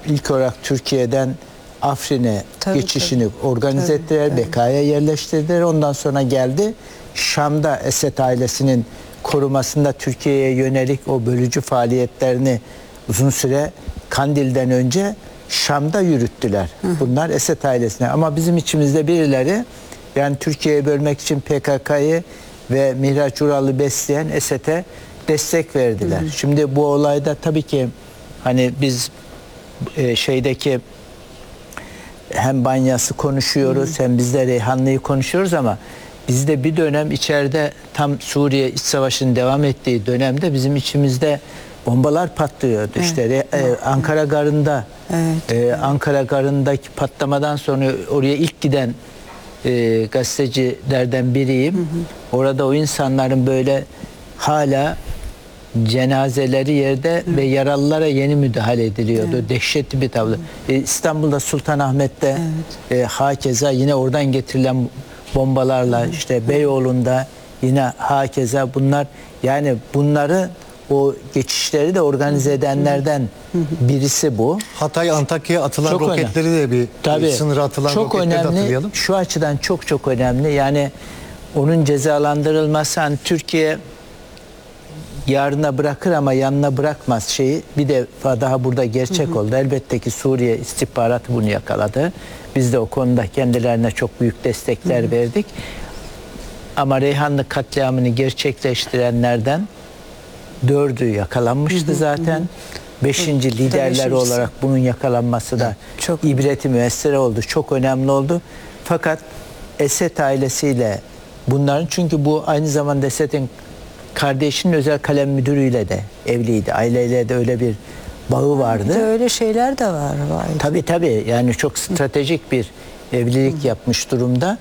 ilk olarak Türkiye'den Afrin'e geçişini organize ettiler, Beka'ya yerleştirdiler. Ondan sonra geldi Şam'da Esed ailesinin korumasında Türkiye'ye yönelik o bölücü faaliyetlerini uzun süre Kandil'den önce Şam'da yürüttüler. Bunlar Esed ailesine. Ama bizim içimizde birileri, yani Türkiye'yi bölmek için PKK'yı ve Mihraç Ural'ı besleyen Esed'e destek verdiler. Şimdi bu olayda tabii ki hani biz şeydeki hem Banyas'ı konuşuyoruz hem biz de Reyhanlı'yı konuşuyoruz ama bizde bir dönem içeride tam Suriye iç savaşının devam ettiği dönemde bizim içimizde bombalar patlıyordu. Evet. İşte Ankara Garı'nda Ankara Garı'ndaki patlamadan sonra oraya ilk giden gazetecilerden biriyim. Orada o insanların böyle hala cenazeleri yerde ve yaralılara yeni müdahale ediliyordu. Dehşetli bir tablo. İstanbul'da Sultanahmet'te hakeza yine oradan getirilen bombalarla, işte Beyoğlu'nda yine hakeza bunlar, yani bunları, o geçişleri de organize edenlerden birisi bu. Hatay, Antakya'ya atılan çok roketleri önemli. De bir sınıra atılan çok roketleri önemli, hatırlayalım. Şu açıdan çok önemli. Yani onun cezalandırılması, hani Türkiye yarına bırakır ama yanına bırakmaz şeyi bir defa daha burada gerçek oldu. Elbette ki Suriye istihbaratı bunu yakaladı. Biz de o konuda kendilerine çok büyük destekler verdik. Ama Reyhanlı katliamını gerçekleştirenlerden 4'ü yakalanmıştı zaten. 5. liderler olarak bunun yakalanması da çok ibreti müessere oldu. Çok önemli oldu. Fakat Esed ailesiyle bunların, çünkü bu aynı zamanda Esed'in kardeşinin özel kalem müdürüyle de evliydi. Aileyle de öyle bir bağı vardı. Bir de öyle şeyler de var. Tabii yani çok stratejik bir evlilik yapmış durumda.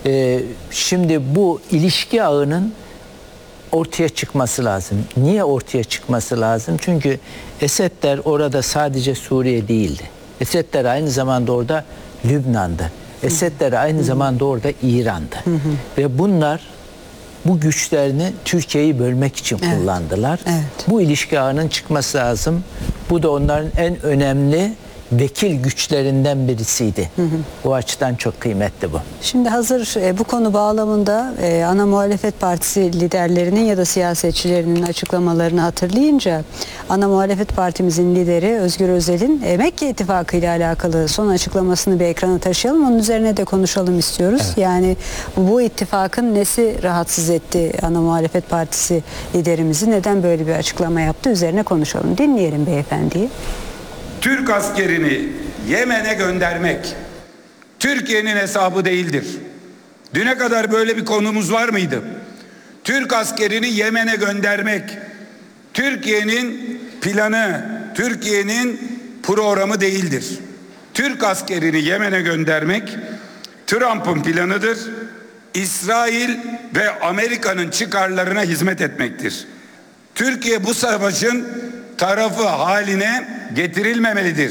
Şimdi bu ilişki ağının ortaya çıkması lazım. Niye ortaya çıkması lazım? Çünkü Esedler orada sadece Suriye değildi. Esedler aynı zamanda orada Lübnan'dı. Esedler aynı zamanda orada İran'dı. Ve bunlar bu güçlerini Türkiye'yi bölmek için kullandılar. Bu ilişki ağının çıkması lazım. Bu da onların en önemli vekil güçlerinden birisiydi. Bu açıdan çok kıymetli bu. Şimdi hazır bu konu bağlamında ana muhalefet partisi liderlerinin ya da siyasetçilerinin açıklamalarını hatırlayınca ana muhalefet partimizin lideri Özgür Özel'in Mekke İttifakı ile alakalı son açıklamasını bir ekrana taşıyalım. Onun üzerine de konuşalım istiyoruz. Yani bu ittifakın nesi rahatsız etti ana muhalefet partisi liderimizi? Neden böyle bir açıklama yaptı? Üzerine konuşalım. Dinleyelim beyefendiyi. Türk askerini Yemen'e göndermek Türkiye'nin hesabı değildir. Düne kadar böyle bir konumuz var mıydı? Türk askerini Yemen'e göndermek Türkiye'nin planı, Türkiye'nin programı değildir. Türk askerini Yemen'e göndermek Trump'ın planıdır. İsrail ve Amerika'nın çıkarlarına hizmet etmektir. Türkiye bu savaşın tarafı haline getirilmemelidir.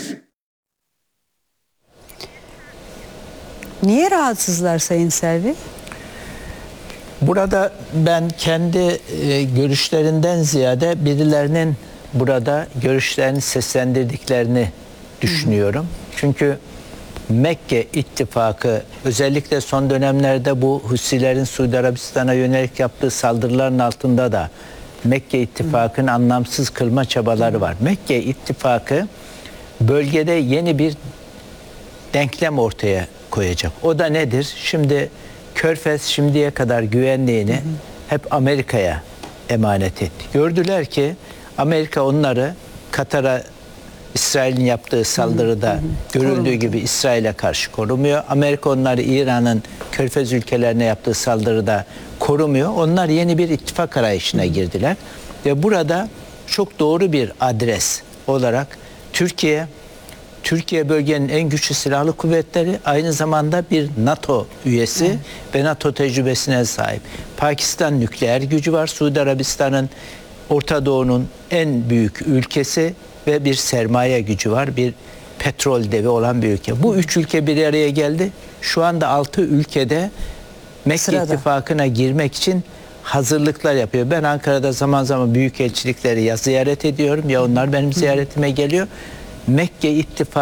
Niye rahatsızlar Sayın Selvi? Burada ben kendi görüşlerinden ziyade birilerinin burada görüşlerini seslendirdiklerini düşünüyorum. Çünkü Mekke İttifakı özellikle son dönemlerde bu Husilerin Suudi Arabistan'a yönelik yaptığı saldırıların altında da Mekke İttifakı'nın anlamsız kılma çabaları var. Mekke İttifakı bölgede yeni bir denklem ortaya koyacak. O da nedir? Şimdi Körfez şimdiye kadar güvenliğini hep Amerika'ya emanet etti. Gördüler ki Amerika onları Katar'a, İsrail'in yaptığı saldırıda görüldüğü gibi İsrail'e karşı korumuyor. Amerika onları İran'ın Körfez ülkelerine yaptığı saldırıda korumuyor. Onlar yeni bir ittifak arayışına girdiler. Ve burada çok doğru bir adres olarak Türkiye bölgenin en güçlü silahlı kuvvetleri, aynı zamanda bir NATO üyesi ve NATO tecrübesine sahip. Pakistan nükleer gücü var. Suudi Arabistan'ın Orta Doğu'nun en büyük ülkesi ve bir sermaye gücü var. Bir petrol devi olan bir ülke. Bu 3 ülke bir araya geldi. Şu anda 6 ülkede Mekke İttifakı'na girmek için hazırlıklar yapıyor. Ben Ankara'da zaman zaman büyükelçilikleri ya ziyaret ediyorum ya onlar benim ziyaretime geliyor. Mekke İttifakı